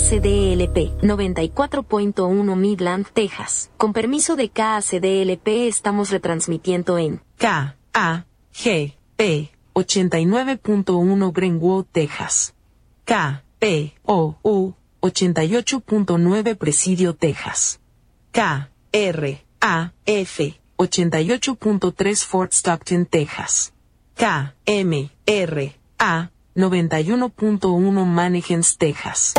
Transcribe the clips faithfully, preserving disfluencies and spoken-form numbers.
C D L P, noventa y cuatro punto uno Midland, Texas. Con permiso de K C D L P estamos retransmitiendo en K A G P ochenta y nueve punto uno Greenwood, Texas. K P O U ochenta y ocho punto nueve Presidio, Texas. K R A F ochenta y ocho punto tres Fort Stockton, Texas. K M R A noventa y uno punto uno Mannequins, Texas.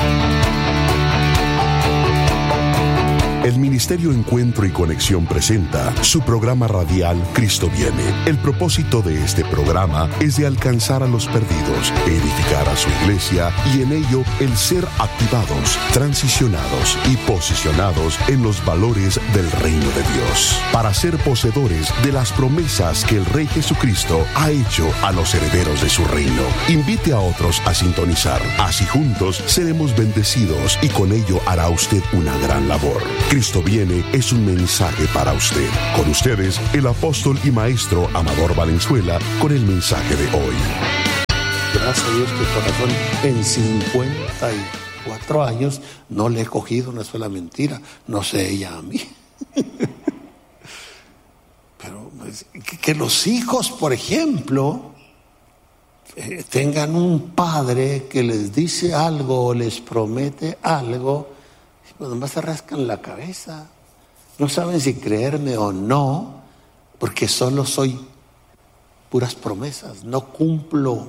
El Ministerio Encuentro y Conexión presenta su programa radial Cristo Viene. El propósito de este programa es de alcanzar a los perdidos, edificar a su iglesia y en ello el ser activados, transicionados y posicionados en los valores del reino de Dios, para ser poseedores de las promesas que el Rey Jesucristo ha hecho a los herederos de su reino. Invite a otros a sintonizar, así juntos seremos bendecidos y con ello hará usted una gran labor. Cristo Viene es un mensaje para usted. Con ustedes, el apóstol y maestro Amador Valenzuela, con el mensaje de hoy. Gracias a Dios que corazón, en cincuenta y cuatro años no le he cogido una sola mentira. No sé ella a mí. Pero que, que los hijos, por ejemplo, eh, tengan un padre que les dice algo o les promete algo, pues nomás se rascan la cabeza, no saben si creerme o no, porque solo soy puras promesas, no cumplo.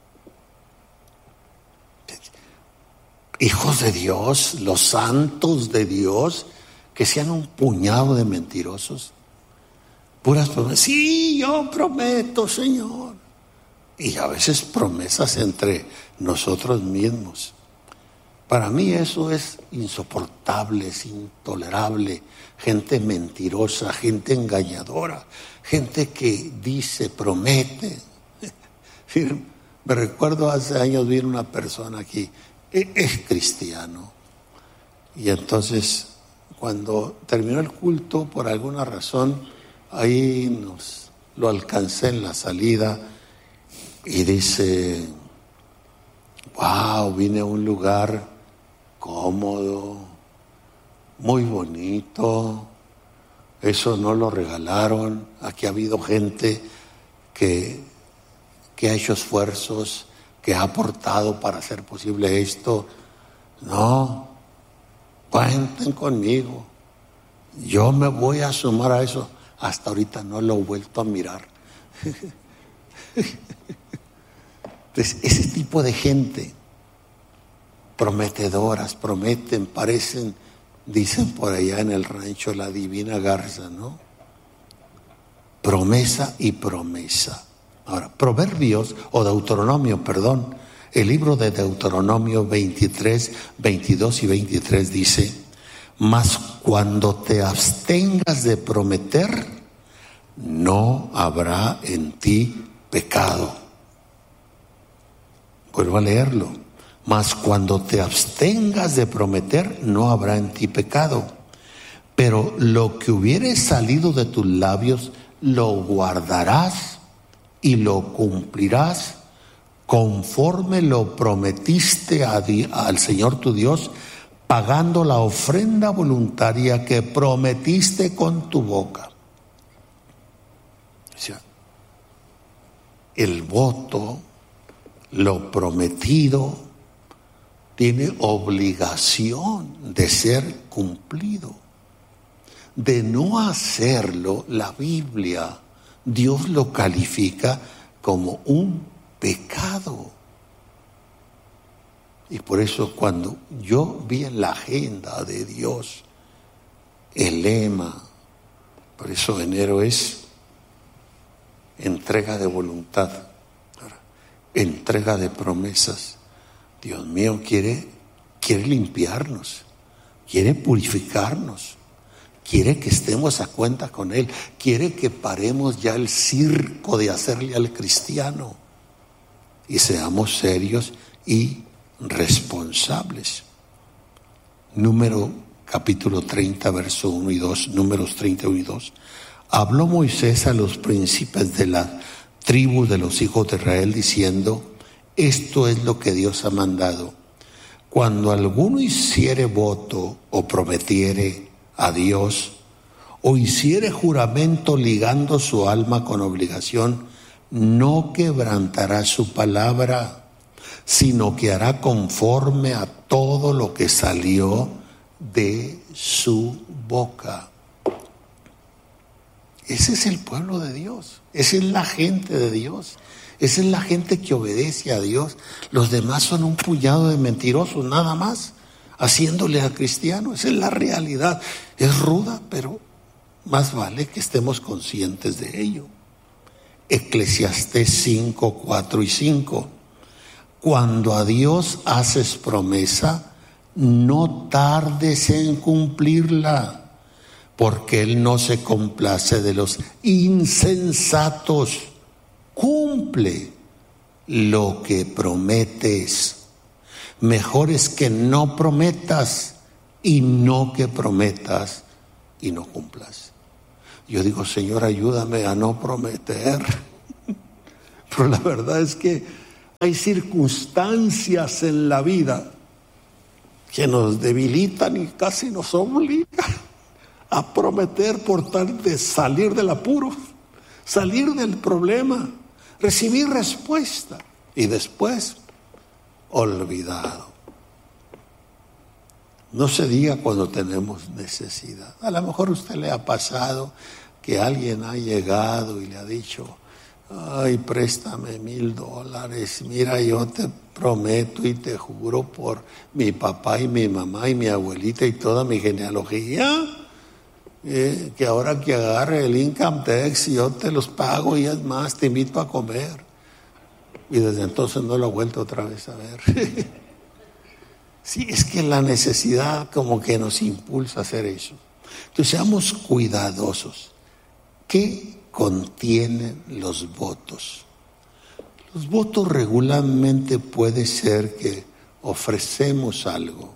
Hijos de Dios, los santos de Dios, que sean un puñado de mentirosos, puras promesas. Sí, yo prometo, Señor. Y a veces promesas entre nosotros mismos. Para mí eso es insoportable, es intolerable. Gente mentirosa, gente engañadora, gente que dice, promete. Me recuerdo hace años vi una persona aquí, es cristiano. Y entonces cuando terminó el culto, por alguna razón, ahí nos lo alcancé en la salida y dice, wow, vine a un lugar cómodo, muy bonito, eso no lo regalaron, aquí ha habido gente que, que ha hecho esfuerzos, que ha aportado para hacer posible esto. No, cuenten conmigo, yo me voy a sumar a eso. Hasta ahorita no lo he vuelto a mirar. Entonces, ese tipo de gente prometedoras, prometen, parecen, dicen por allá en el rancho, la divina garza, ¿no? Promesa y promesa. Ahora, Proverbios, o Deuteronomio, perdón, el libro de Deuteronomio veintitrés, veintidós y veintitrés dice, mas cuando te abstengas de prometer, no habrá en ti pecado. Vuelvo a leerlo. Mas cuando te abstengas de prometer, no habrá en ti pecado. Pero lo que hubiere salido de tus labios, lo guardarás y lo cumplirás conforme lo prometiste a di- al Señor tu Dios, pagando la ofrenda voluntaria que prometiste con tu boca. O sea, el voto, lo prometido, tiene obligación de ser cumplido. De no hacerlo, la Biblia, Dios lo califica como un pecado. Y por eso cuando yo vi en la agenda de Dios el lema, por eso enero es entrega de voluntad, entrega de promesas. Dios mío, quiere, quiere limpiarnos, quiere purificarnos, quiere que estemos a cuenta con Él, quiere que paremos ya el circo de hacerle al cristiano y seamos serios y responsables. Número capítulo treinta, verso uno y dos, números treinta, uno y dos. Habló Moisés a los príncipes de la tribu de los hijos de Israel diciendo, esto es lo que Dios ha mandado. cuando alguno hiciere voto o prometiere a Dios, o hiciere juramento ligando su alma con obligación, no quebrantará su palabra, sino que hará conforme a todo lo que salió de su boca. Ese es el pueblo de Dios, esa es la gente de Dios, esa es la gente que obedece a Dios. Los demás son un puñado de mentirosos, nada más, haciéndole a cristiano. Esa es la realidad. Es ruda, pero más vale que estemos conscientes de ello. Eclesiastés cinco, cuatro y cinco. Cuando a Dios haces promesa, no tardes en cumplirla, porque Él no se complace de los insensatos. Cumple lo que prometes. Mejor es que no prometas y no que prometas y no cumplas. Yo digo, Señor, ayúdame a no prometer. Pero la verdad es que hay circunstancias en la vida que nos debilitan y casi nos obligan a prometer por tal de salir del apuro, salir del problema, recibir respuesta y después olvidado. No se diga cuando tenemos necesidad. A lo mejor a usted le ha pasado que alguien ha llegado y le ha dicho, ay, préstame mil dólares, mira, yo te prometo y te juro por mi papá y mi mamá y mi abuelita y toda mi genealogía, eh, que ahora que agarre el income tax yo te los pago y es más, te invito a comer. Y desde entonces no lo he vuelto otra vez a ver. Sí, es que la necesidad como que nos impulsa a hacer eso. Entonces seamos cuidadosos. ¿Qué contienen los votos? Los votos regularmente puede ser que ofrecemos algo,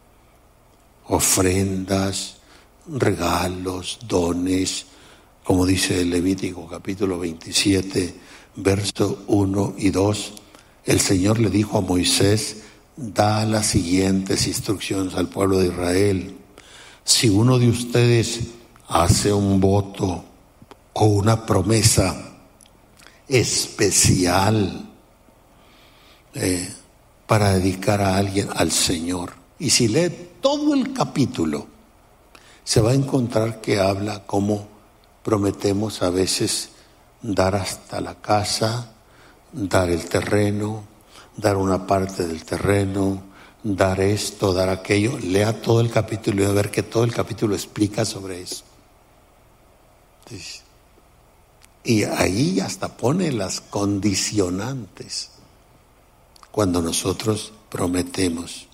ofrendas, regalos, dones, como dice el Levítico capítulo veintisiete, verso uno y dos. El Señor le dijo a Moisés, da las siguientes instrucciones al pueblo de Israel. Si uno de ustedes hace un voto o una promesa especial eh, para dedicar a alguien al Señor, y si lee todo el capítulo, se va a encontrar que habla cómo prometemos a veces dar hasta la casa, dar el terreno, dar una parte del terreno, dar esto, dar aquello. Lea todo el capítulo y va a ver que todo el capítulo explica sobre eso. Entonces, y ahí hasta pone las condicionantes cuando nosotros prometemos.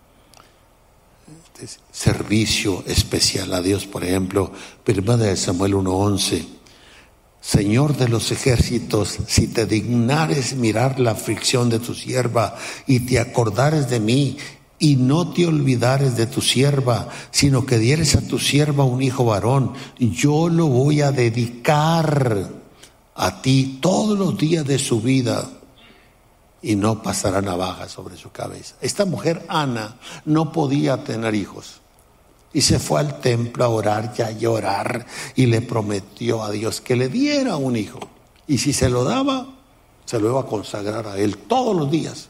Entonces, servicio especial a Dios, por ejemplo, Primera de Samuel uno once. Señor de los ejércitos, si te dignares mirar la aflicción de tu sierva y te acordares de mí y no te olvidares de tu sierva, sino que dieres a tu sierva un hijo varón, yo lo voy a dedicar a ti todos los días de su vida y no pasará navaja sobre su cabeza. Esta mujer, Ana, no podía tener hijos. Y se fue al templo a orar y a llorar y le prometió a Dios que le diera un hijo. Y si se lo daba, se lo iba a consagrar a él todos los días.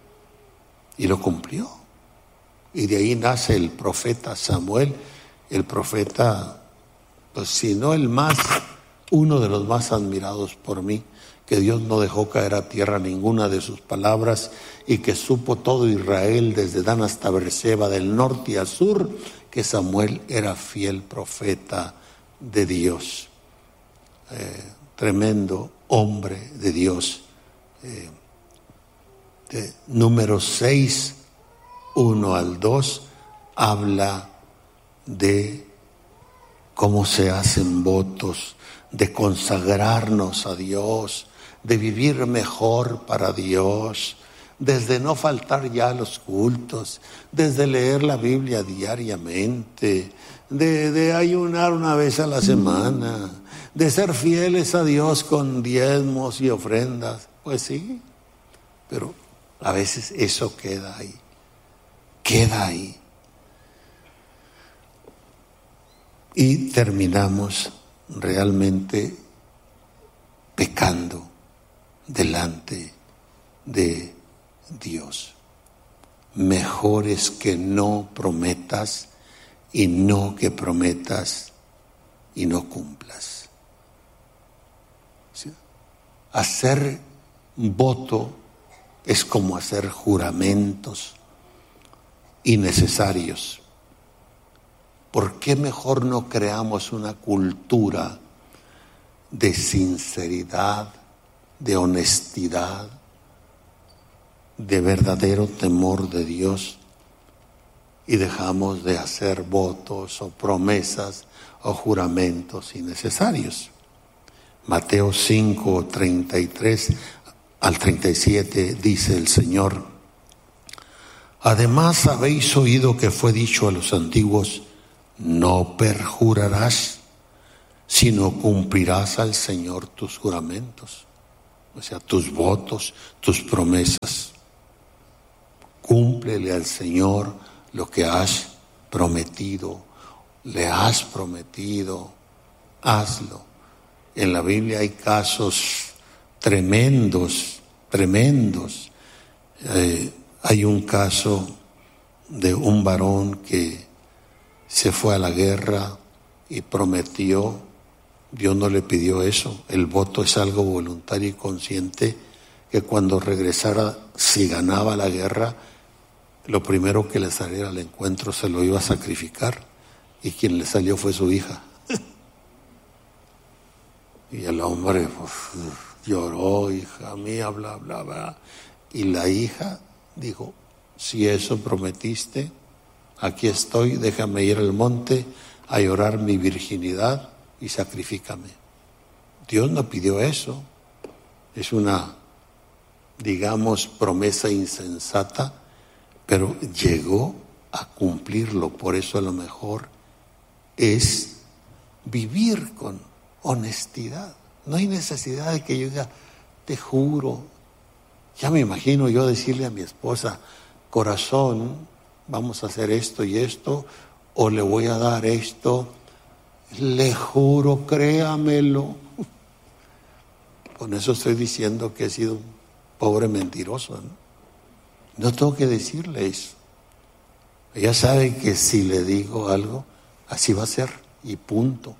Y lo cumplió. Y de ahí nace el profeta Samuel, el profeta, pues si no el más, uno de los más admirados por mí, que Dios no dejó caer a tierra ninguna de sus palabras y que supo todo Israel desde Dan hasta Beerseba, del norte y al sur, que Samuel era fiel profeta de Dios, eh, tremendo hombre de Dios. Eh, de número seis, uno al dos, habla de cómo se hacen votos, de consagrarnos a Dios, de vivir mejor para Dios, desde no faltar ya a los cultos, desde leer la Biblia diariamente, de, de ayunar una vez a la semana, de ser fieles a Dios con diezmos y ofrendas. Pues sí, pero a veces eso queda ahí. queda ahí. Y terminamos realmente pecando delante de Dios. Mejor es que no prometas y no que prometas y no cumplas. ¿Sí? Hacer voto es como hacer juramentos innecesarios. ¿Por qué mejor no creamos una cultura de sinceridad, de honestidad, de verdadero temor de Dios y dejamos de hacer votos o promesas o juramentos innecesarios? Mateo cinco, treinta y tres al treinta y siete dice el Señor: además habéis oído que fue dicho a los antiguos: no perjurarás, sino cumplirás al Señor tus juramentos, o sea, tus votos, tus promesas. Cúmplele al Señor lo que has prometido, le has prometido, hazlo. En la Biblia hay casos tremendos, tremendos. Eh, hay un caso de un varón que se fue a la guerra y prometió. Dios no le pidió eso. El voto es algo voluntario y consciente, que cuando regresara, si ganaba la guerra, lo primero que le saliera al encuentro se lo iba a sacrificar, y quien le salió fue su hija. Y el hombre pues, lloró: hija mía, bla, bla, bla. Y la hija dijo: si eso prometiste, aquí estoy, déjame ir al monte a llorar mi virginidad y sacrifícame. Dios no pidió eso. Es una, digamos, promesa insensata, pero llegó a cumplirlo. Por eso a lo mejor es vivir con honestidad. No hay necesidad de que yo diga: te juro. Ya me imagino yo decirle a mi esposa: corazón, vamos a hacer esto y esto, o le voy a dar esto. Le juro, créamelo. Con eso estoy diciendo que he sido un pobre mentiroso, ¿no? No tengo que decirle eso. Ella sabe que si le digo algo, así va a ser, y punto.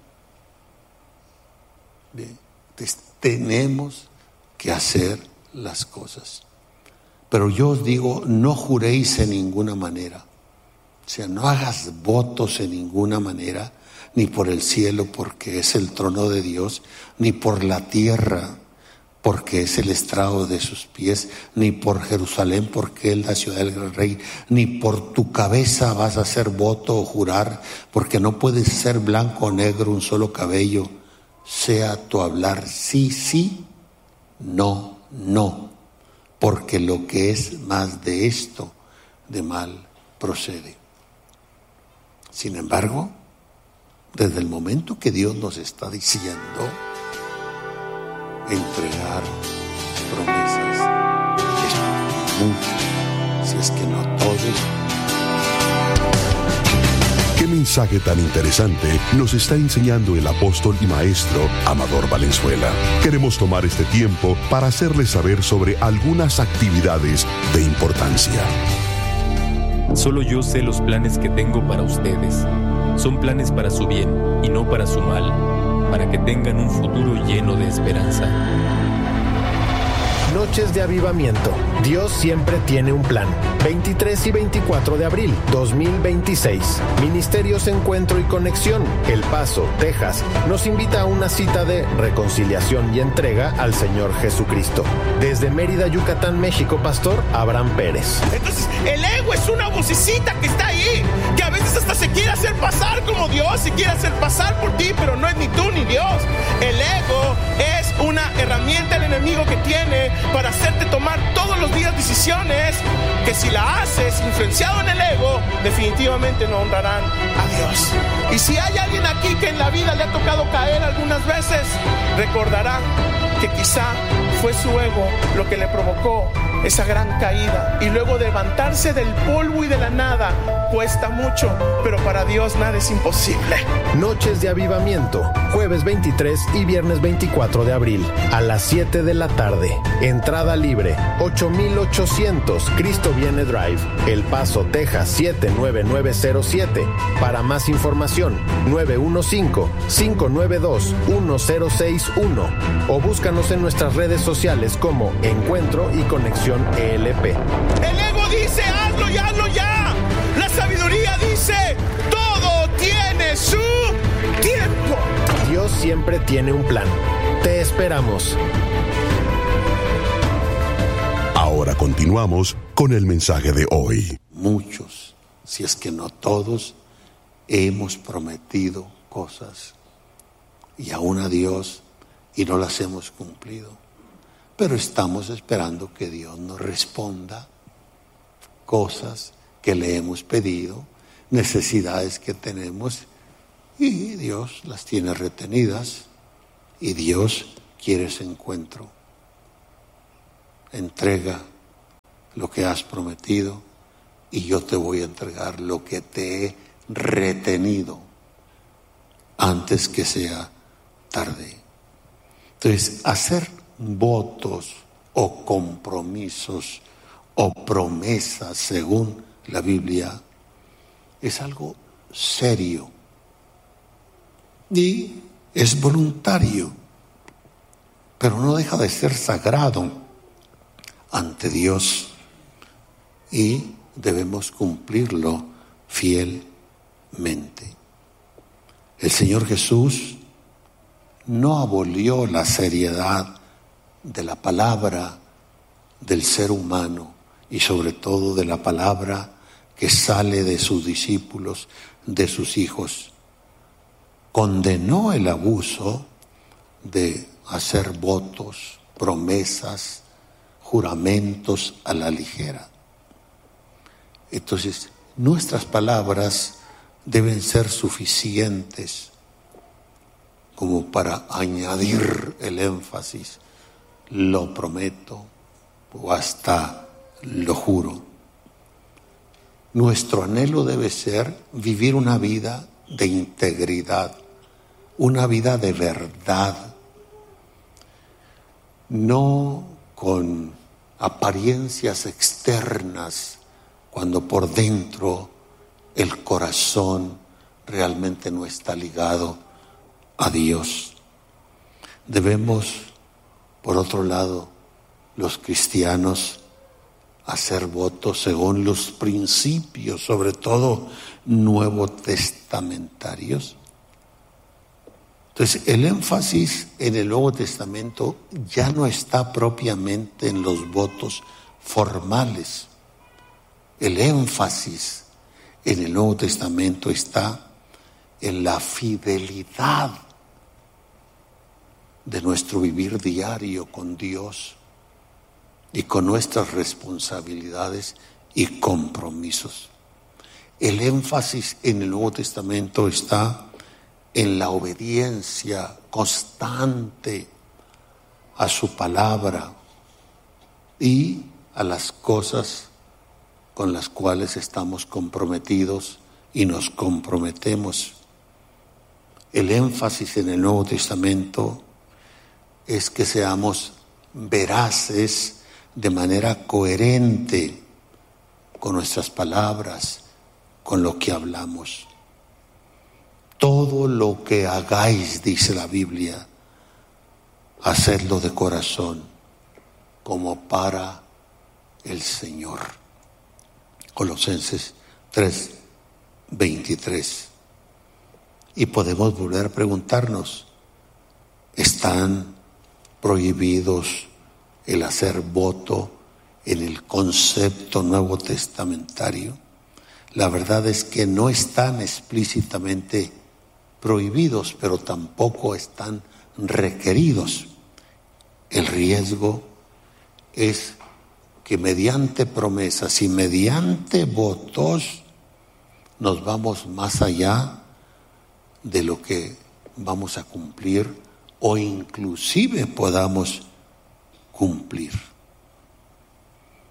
Bien. Entonces, tenemos que hacer las cosas. Pero yo os digo, no juréis en ninguna manera. O sea, no hagas votos en ninguna manera, ni por el cielo, porque es el trono de Dios, ni por la tierra, porque es el estrado de sus pies, ni por Jerusalén, porque es la ciudad del rey, ni por tu cabeza vas a hacer voto o jurar, porque no puedes ser blanco o negro, un solo cabello. Sea tu hablar sí, sí, no, no, porque lo que es más de esto, de mal procede. Sin embargo, desde el momento que Dios nos está diciendo entregar promesas, es mucho, si es que no todo. ¿Qué mensaje tan interesante nos está enseñando el apóstol y maestro Amador Valenzuela? Queremos tomar este tiempo para hacerles saber sobre algunas actividades de importancia. Solo yo sé los planes que tengo para ustedes. Son planes para su bien y no para su mal, para que tengan un futuro lleno de esperanza. Noches de Avivamiento. Dios siempre tiene un plan. veintitrés y veinticuatro de abril dos mil veintiséis. Ministerios Encuentro y Conexión, El Paso, Texas, nos invita a una cita de reconciliación y entrega al Señor Jesucristo. Desde Mérida, Yucatán, México, Pastor Abraham Pérez. Entonces, el ego es una vocecita que está ahí, que a veces hasta se quiere hacer pasar como Dios, se quiere hacer pasar por ti, pero no es ni tú ni Dios. El ego es una herramienta del enemigo que tiene para hacerte tomar todos los días decisiones que, si la haces influenciado en el ego, definitivamente no honrarán a Dios. Y si hay alguien aquí que en la vida le ha tocado caer algunas veces, recordará que quizá fue su ego lo que le provocó esa gran caída, y luego levantarse del polvo y de la nada cuesta mucho, pero para Dios nada es imposible. Noches de Avivamiento, jueves veintitrés y viernes veinticuatro de abril, a las siete de la tarde. Entrada libre, ocho mil ochocientos Cristo Viene Drive, El Paso, Texas siete nueve nueve cero siete. Para más información, nueve uno cinco, cinco nueve dos, uno cero seis uno, o búscanos en nuestras redes sociales como Encuentro y Conexión E L P. El ego dice, hazlo y hazlo ya. La sabiduría dice, todo tiene su tiempo. Dios siempre tiene un plan. Te esperamos. Ahora continuamos con el mensaje de hoy. Muchos, si es que no todos, hemos prometido cosas y aún a Dios y no las hemos cumplido. Pero estamos esperando que Dios nos responda cosas que le hemos pedido, necesidades que tenemos, y Dios las tiene retenidas, y Dios quiere ese encuentro. Entrega lo que has prometido y yo te voy a entregar lo que te he retenido antes que sea tarde. Entonces, hacer votos o compromisos o promesas según la Biblia es algo serio y es voluntario, pero no deja de ser sagrado ante Dios y debemos cumplirlo fielmente. El Señor Jesús no abolió la seriedad de la palabra del ser humano y sobre todo de la palabra que sale de sus discípulos, de sus hijos. Condenó el abuso de hacer votos, promesas, juramentos a la ligera. Entonces, nuestras palabras deben ser suficientes como para añadir el énfasis, lo prometo o hasta lo juro. Nuestro anhelo debe ser vivir una vida de integridad, una vida de verdad, no con apariencias externas, cuando por dentro el corazón realmente no está ligado a Dios. Debemos, por otro lado, los cristianos, hacer votos según los principios, sobre todo nuevo testamentarios. Entonces, el énfasis en el Nuevo Testamento ya no está propiamente en los votos formales. El énfasis en el Nuevo Testamento está en la fidelidad de nuestro vivir diario con Dios y con nuestras responsabilidades y compromisos. El énfasis en el Nuevo Testamento está en la obediencia constante a su palabra y a las cosas con las cuales estamos comprometidos y nos comprometemos. El énfasis en el Nuevo Testamento es que seamos veraces de manera coherente con nuestras palabras, con lo que hablamos. Todo lo que hagáis, dice la Biblia, hacedlo de corazón, como para el Señor. Colosenses tres, veintitrés. Y podemos volver a preguntarnos, ¿están prohibidos el hacer voto en el concepto nuevo testamentario? La verdad es que no están explícitamente prohibidos, pero tampoco están requeridos. El riesgo es que mediante promesas y mediante votos nos vamos más allá de lo que vamos a cumplir o inclusive podamos cumplir.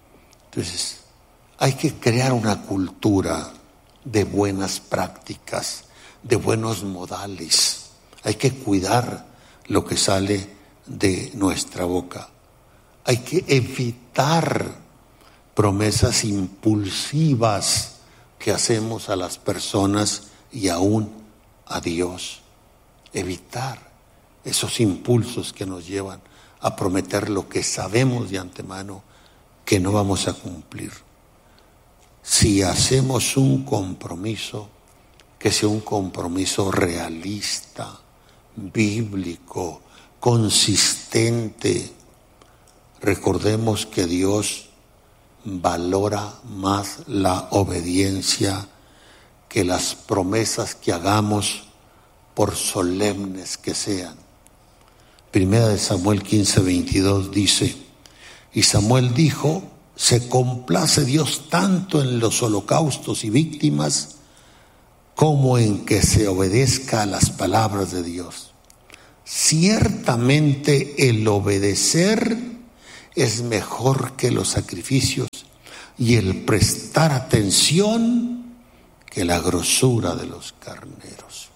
Entonces, hay que crear una cultura de buenas prácticas, de buenos modales. Hay que cuidar lo que sale de nuestra boca. Hay que evitar promesas impulsivas que hacemos a las personas y aún a Dios. Evitar esos impulsos que nos llevan a prometer lo que sabemos de antemano que no vamos a cumplir. Si hacemos un compromiso, que sea un compromiso realista, bíblico, consistente. Recordemos que Dios valora más la obediencia que las promesas que hagamos, por solemnes que sean. Primera de Samuel quince, veintidós dice: y Samuel dijo: se complace Dios tanto en los holocaustos y víctimas como en que se obedezca a las palabras de Dios. Ciertamente el obedecer es mejor que los sacrificios y el prestar atención que la grosura de los carneros.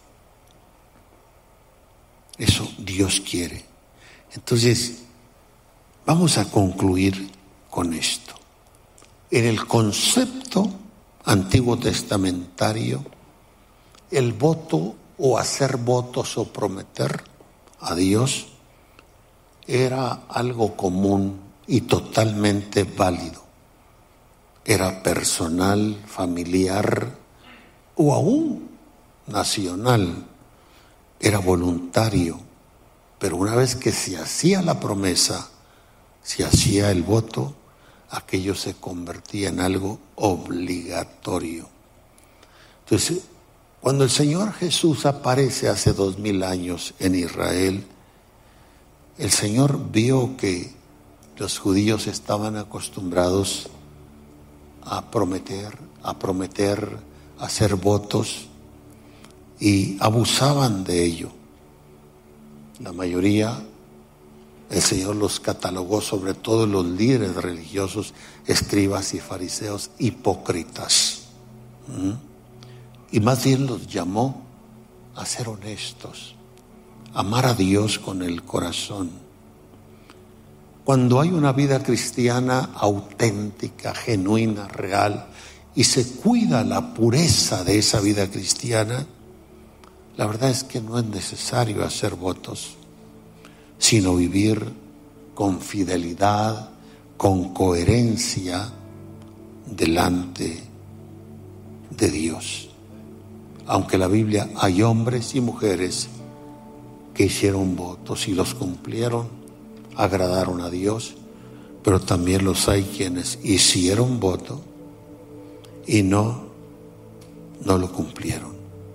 Eso Dios quiere. Entonces, vamos a concluir con esto. En el concepto antiguo testamentario, el voto o hacer votos o prometer a Dios era algo común y totalmente válido. Era personal, familiar o aún nacional. Era voluntario, pero una vez que se hacía la promesa, se hacía el voto, aquello se convertía en algo obligatorio. Entonces, cuando el Señor Jesús aparece hace dos mil años en Israel, el Señor vio que los judíos estaban acostumbrados a prometer, a prometer, a hacer votos y abusaban de ello. La mayoría, el Señor los catalogó, sobre todo los líderes religiosos, escribas y fariseos, hipócritas. ¿Mm? Y más bien los llamó a ser honestos, a amar a Dios con el corazón. Cuando hay una vida cristiana auténtica, genuina, real, y se cuida la pureza de esa vida cristiana, la verdad es que no es necesario hacer votos, sino vivir con fidelidad, con coherencia delante de Dios. Aunque en la Biblia hay hombres y mujeres que hicieron votos y los cumplieron, agradaron a Dios, pero también los hay quienes hicieron voto y no, no lo cumplieron.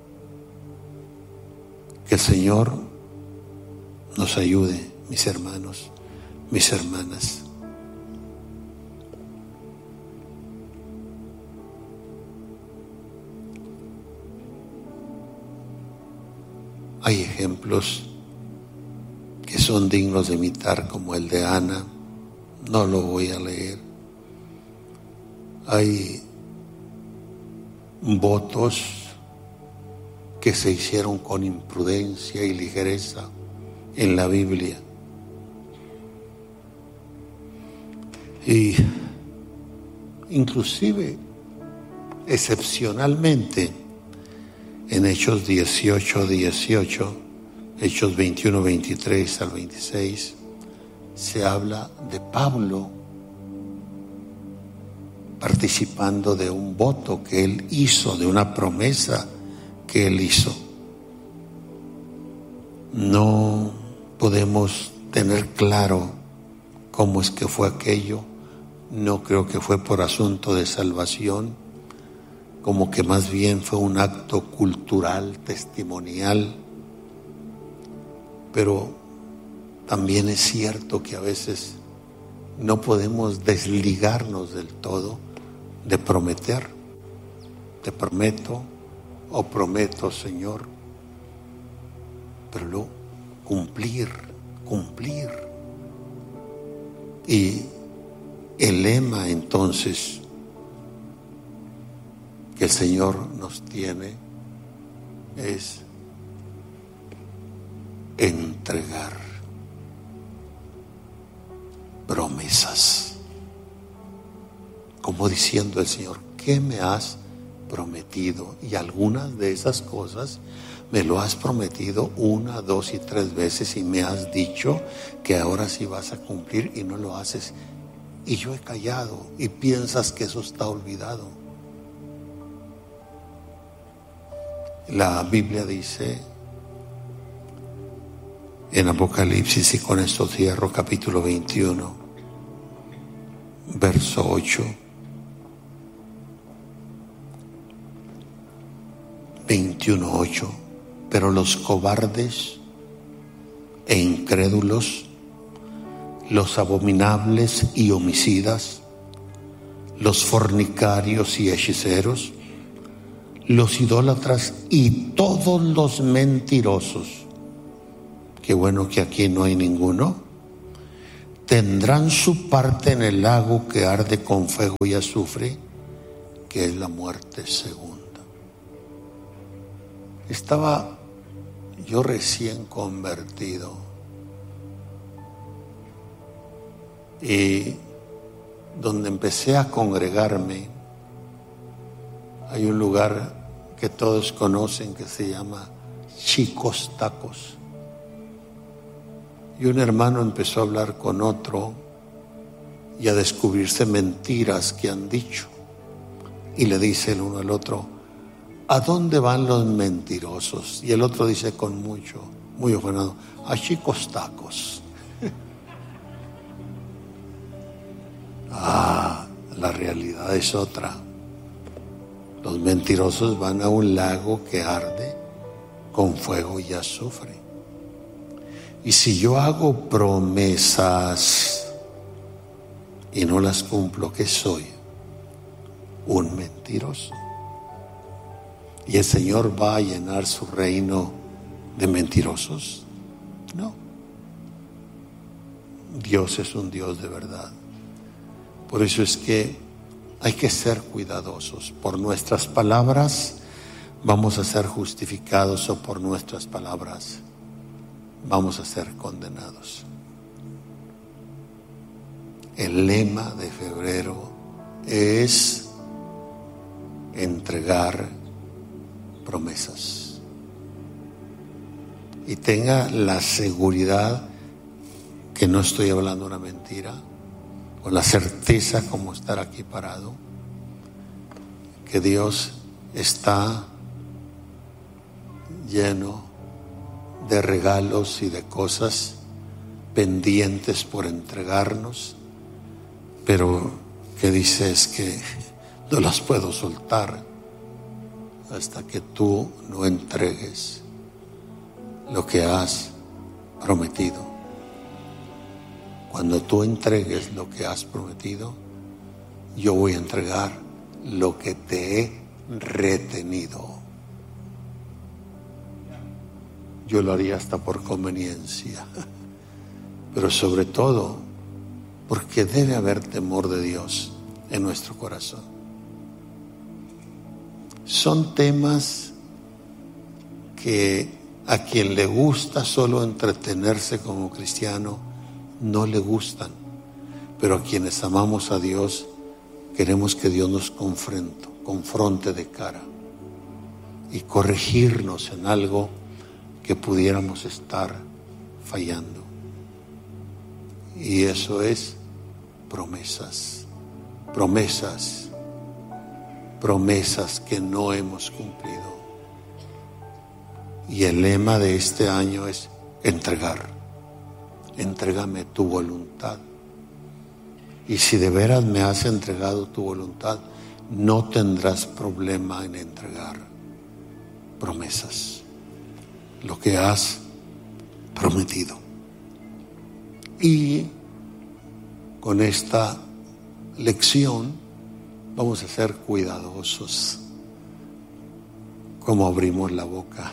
Que el Señor nos ayude, mis hermanos, mis hermanas. Hay ejemplos que son dignos de imitar, como el de Ana. No lo voy a leer. Hay votos que se hicieron con imprudencia y ligereza en la Biblia. Y inclusive, excepcionalmente, en Hechos dieciocho, dieciocho, Hechos veintiuno, veintitrés al veintiséis, se habla de Pablo participando de un voto que él hizo, de una promesa que él hizo. No podemos tener claro cómo es que fue aquello. No creo que fue por asunto de salvación, como que más bien fue un acto cultural, testimonial. Pero también es cierto que a veces no podemos desligarnos del todo de prometer. Te prometo o prometo, Señor, pero luego cumplir, cumplir. Y El lema entonces que el Señor nos tiene es entregar promesas, como diciendo el Señor, ¿qué me has prometido? Y algunas de esas cosas me lo has prometido una, dos y tres veces, y me has dicho que ahora sí vas a cumplir y no lo haces, y yo he callado y piensas que eso está olvidado. La Biblia dice en Apocalipsis, y con esto cierro, capítulo veintiuno, verso ocho, veintiuno ocho, pero los cobardes e incrédulos, los abominables y homicidas, los fornicarios y hechiceros, los idólatras y todos los mentirosos, qué bueno que aquí no hay ninguno, tendrán su parte en el lago que arde con fuego y azufre, que es la muerte segunda. Estaba yo recién convertido y donde empecé a congregarme hay un lugar que todos conocen que se llama Chicos Tacos. Y un hermano empezó a hablar con otro y a descubrirse mentiras que han dicho. Y le dice el uno al otro, ¿a dónde van los mentirosos? Y el otro dice con mucho, muy ofanado, a Chicos Tacos. Ah, la realidad es otra. Los mentirosos van a un lago que arde con fuego y azufre. Y si yo hago promesas y no las cumplo, ¿qué soy? Un mentiroso. ¿Y el Señor va a llenar su reino de mentirosos? No. Dios es un Dios de verdad. Por eso es que hay que ser cuidadosos. Por nuestras palabras vamos a ser justificados, o por nuestras palabras vamos a ser condenados. El lema de febrero es entregar promesas. Y tenga la seguridad que no estoy hablando una mentira, con la certeza como estar aquí parado, que Dios está lleno de regalos y de cosas pendientes por entregarnos, pero que dice es que no las puedo soltar hasta que tú no entregues lo que has prometido. Cuando tú entregues lo que has prometido, yo voy a entregar lo que te he retenido. Yo lo haría hasta por conveniencia, pero sobre todo porque debe haber temor de Dios en nuestro corazón. Son temas que a quien le gusta solo entretenerse como cristiano no le gustan, pero a quienes amamos a Dios queremos que Dios nos confronte, confronte de cara y corregirnos en algo que pudiéramos estar fallando. Y eso es promesas, promesas, promesas que no hemos cumplido. Y el lema de este año es entregar. Entrégame tu voluntad. Y si de veras me has entregado tu voluntad, no tendrás problema en entregar promesas, lo que has prometido. Y con esta lección vamos a ser cuidadosos como abrimos la boca,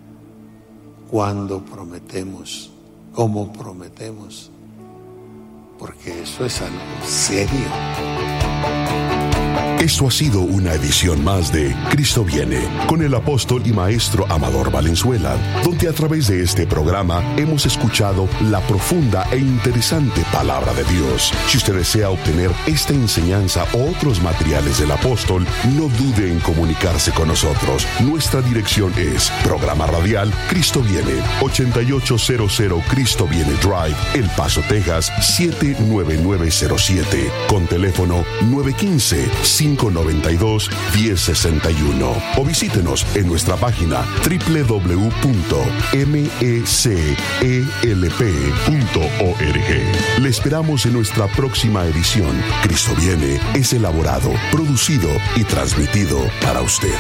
cuando prometemos, cómo prometemos, porque eso es algo serio. Esto ha sido una edición más de Cristo Viene, con el apóstol y maestro Amador Valenzuela, donde a través de este programa hemos escuchado la profunda e interesante palabra de Dios. Si usted desea obtener esta enseñanza o otros materiales del apóstol, no dude en comunicarse con nosotros. Nuestra dirección es Programa Radial Cristo Viene, ochenta y ocho cero cero Cristo Viene Drive, El Paso, Texas, siete nueve nueve cero siete, con teléfono nueve uno cinco, cinco nueve dos, uno cero seis uno, o visítenos en nuestra página doble u doble u doble u punto m e c e l p punto org. Le esperamos en nuestra próxima edición. Cristo Viene es elaborado, producido y transmitido para usted.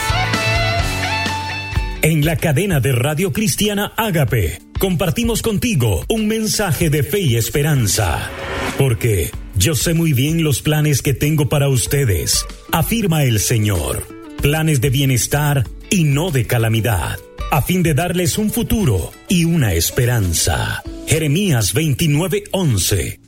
En la cadena de Radio Cristiana Ágape, compartimos contigo un mensaje de fe y esperanza. Porque yo sé muy bien los planes que tengo para ustedes, afirma el Señor. Planes de bienestar y no de calamidad, a fin de darles un futuro y una esperanza. Jeremías veintinueve once.